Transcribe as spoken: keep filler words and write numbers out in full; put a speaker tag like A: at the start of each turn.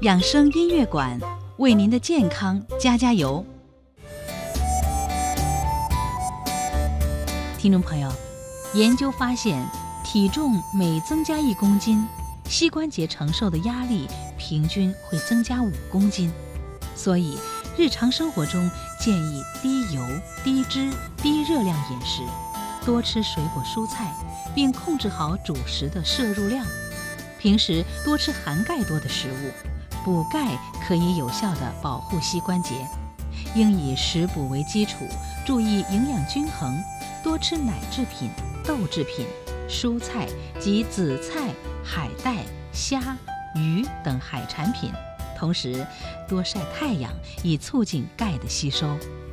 A: 养生音乐馆为您的健康加加油。听众朋友，研究发现，体重每增加一公斤，膝关节承受的压力平均会增加五公斤。所以，日常生活中建议低油、低脂、低热量饮食，多吃水果蔬菜，并控制好主食的摄入量。平时多吃含钙多的食物，补钙可以有效地保护膝关节。应以食补为基础，注意营养均衡，多吃奶制品、豆制品、蔬菜及紫菜、海带、虾、鱼等海产品，同时多晒太阳，以促进钙的吸收。